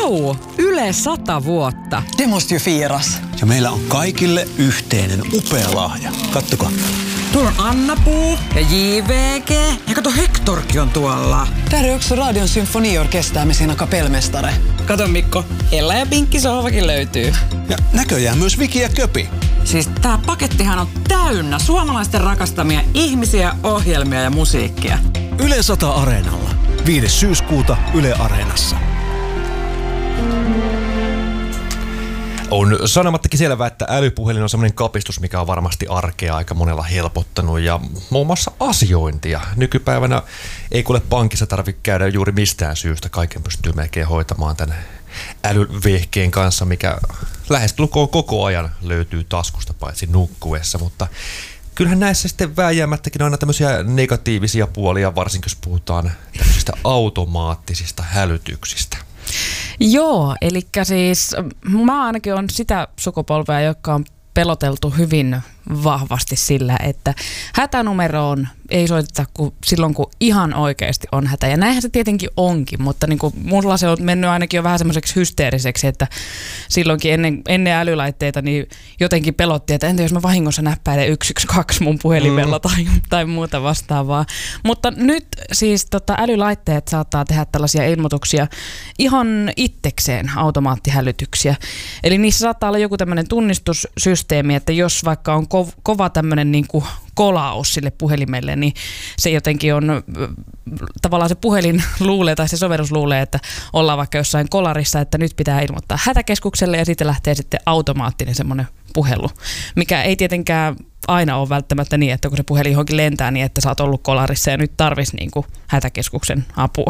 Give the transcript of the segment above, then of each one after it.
Vau! Yle 100 vuotta. Det måste ju firas. Ja meillä on kaikille yhteinen upea lahja. Kattokaa. Tuolla on Anna-Puu ja JVG. Ja kato, Hectorkin on tuolla. Där är också Radion symfoniorkester med sina kapellmästare. Kato Mikko, Ella ja Pinkki sohvakin löytyy. Ja näköjään myös Viki ja Köpi. Siis tää pakettihan on täynnä suomalaisten rakastamia ihmisiä, ohjelmia ja musiikkia. Yle 100 Areenalla. 5. syyskuuta Yle Areenassa. On sanomattakin selvää, että älypuhelin on semmoinen kapistus, mikä on varmasti arkea aika monella helpottanut ja muun muassa asiointia. Nykypäivänä ei kuule pankissa tarvitse käydä juuri mistään syystä. Kaiken pystyy melkein hoitamaan tämän älyvehkeen kanssa, mikä lähestulkoon koko ajan löytyy taskusta paitsi nukkuessa, mutta kyllähän näissä sitten vääjäämättäkin on aina tämmöisiä negatiivisia puolia, varsinkin jos puhutaan tämmöisistä automaattisista hälytyksistä. Joo, eli siis mä ainakin on sitä sukupolvea, joka on peloteltu hyvin vahvasti sillä, että hätänumeroon ei soiteta silloin, kun ihan oikeasti on hätä. Ja näinhän se tietenkin onkin, mutta niin kuin mulla se on mennyt ainakin jo vähän semmoiseksi hysteeriseksi, että silloinkin ennen älylaitteita niin jotenkin pelotti, että entä jos mä vahingossa näppäilen 112 mun puhelimella tai muuta vastaavaa. Mutta nyt siis älylaitteet saattaa tehdä tällaisia ilmoituksia ihan itsekseen, automaattihälytyksiä. Eli niissä saattaa olla joku tämmöinen tunnistussysteemi, että jos vaikka on kova tämmöinen niin kuin kolaus sille puhelimelle, niin se jotenkin on, tavallaan se puhelin luulee tai se sovellus luulee, että ollaan vaikka jossain kolarissa, että nyt pitää ilmoittaa hätäkeskukselle ja sitten lähtee sitten automaattinen semmoinen puhelu, mikä ei tietenkään aina ole välttämättä niin, että kun se puhelin johonkin lentää niin, että sä oot ollut kolarissa ja nyt tarvitsisi niin kuin hätäkeskuksen apua.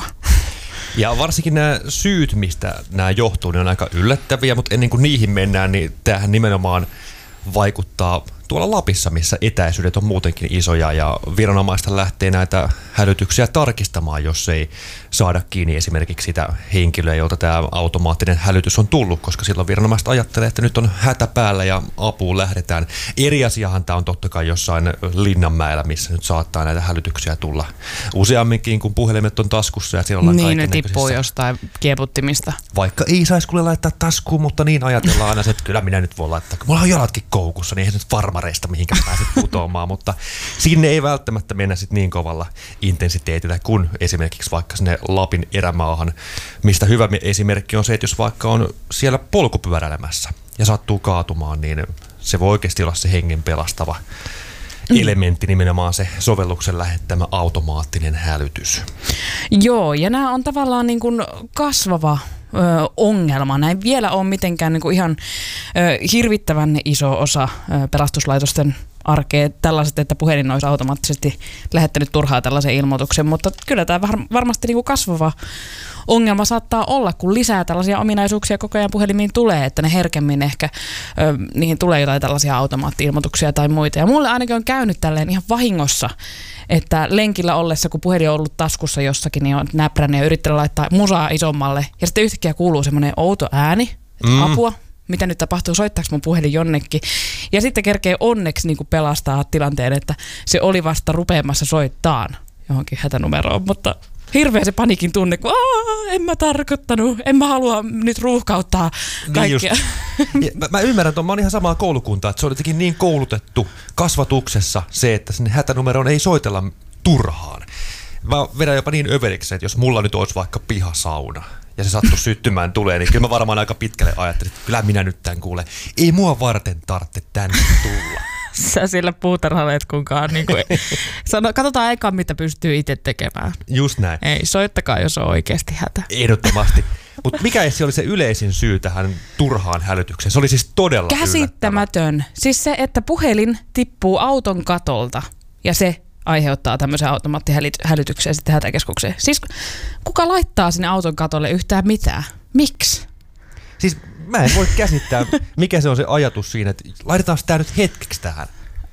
Ja varsinkin nämä syyt, mistä nämä johtuu, ne on aika yllättäviä, mutta ennen kuin niihin mennään, niin tämähän nimenomaan vaikuttaa tuolla Lapissa, missä etäisyydet on muutenkin isoja ja viranomaista lähtee näitä hälytyksiä tarkistamaan, jos ei saada kiinni esimerkiksi sitä henkilöä, jolta tämä automaattinen hälytys on tullut, koska silloin viranomaiset ajattelee, että nyt on hätä päällä ja apuun lähdetään. Eri asiahan tämä on totta kai jossain Linnanmäellä, missä nyt saattaa näitä hälytyksiä tulla useamminkin, kun puhelimet on taskussa ja siellä ollaan niin, ne tippuu jostain kieputtimista. Vaikka ei saisi kuule laittaa taskuun, mutta niin ajatellaan aina, että kyllä minä nyt voin laittaa. Mulla on jalatkin koukussa, niin eihän nyt farmareista mihinkä pääset putoamaan, mutta sinne ei välttämättä mennä sit niin kovalla intensiteetillä kuin esimerkiksi vaikka sinne Lapin erämaahan, mistä hyvä esimerkki on se, että jos vaikka on siellä polkupyöräilemässä ja sattuu kaatumaan, niin se voi oikeasti olla se hengen pelastava elementti, nimenomaan se sovelluksen lähettämä automaattinen hälytys. Joo, ja nämä on tavallaan niin kuin kasvava ongelma. Näin vielä on mitenkään niin kuin ihan hirvittävän iso osa pelastuslaitosten arkea tällaiset, että puhelin olisi automaattisesti lähettänyt turhaa tällaisen ilmoituksen, mutta kyllä tämä varmasti niin kuin kasvava ongelma saattaa olla, kun lisää tällaisia ominaisuuksia koko ajan puhelimiin tulee, että ne herkemmin ehkä niihin tulee jotain tällaisia automaatti-ilmoituksia tai muita. Ja mulle ainakin on käynyt tälleen ihan vahingossa, että lenkillä ollessa, kun puhelin on ollut taskussa jossakin, niin on näprännyt ja yrittänyt laittaa musaa isommalle. Ja sitten yhtäkkiä kuuluu semmoinen outo ääni, että apua, mitä nyt tapahtuu, soittaako mun puhelin jonnekin. Ja sitten kerkee onneksi niin kuin pelastaa tilanteen, että se oli vasta rupeamassa soittaan johonkin hätänumeroon, mutta hirveä se paniikin tunne, kun en mä tarkoittanut, en mä halua nyt ruuhkauttaa kaikkea. Niin mä ymmärrän, että mä oon ihan samaa koulukuntaa, että se on jotenkin niin koulutettu kasvatuksessa se, että sinne hätänumeroon ei soitella turhaan. Mä vedän jopa niin överiksi, että jos mulla nyt olisi vaikka pihasauna ja se sattuu syttymään tulee, niin kyllä mä varmaan aika pitkälle ajattelin, että kyllä minä nyt tämän kuulen. Ei mua varten tarvitse tänne tulla. Sä sillä puutarhaleet kunkaan. Niin kuin, katsotaan eka, mitä pystyy itse tekemään. Just näin. Ei, soittakaa, jos on oikeasti hätä. Ehdottomasti. Mutta mikä se oli se yleisin syy tähän turhaan hälytykseen? Se oli siis todella käsittämätön. Siis se, että puhelin tippuu auton katolta ja se aiheuttaa tämmöisen automaattihälytyksen sitten hätäkeskukseen. Siis kuka laittaa sinne auton katolle yhtään mitään? Miksi? Siis mä en voi käsittää, mikä se on se ajatus siinä, että laitetaan sitä nyt hetkeksi tähän.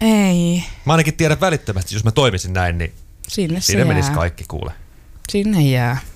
Ei. Mä ainakin tiedän välittömästi, jos mä toimisin näin, niin sinne menisi kaikki kuule. Sinne jää.